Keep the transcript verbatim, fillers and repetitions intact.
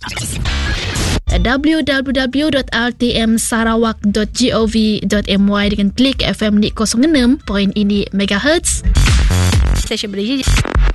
w w w dot r t m sarawak dot gov dot my dengan klik F M di kosong enam titik ini megahertz. Saya Syabri.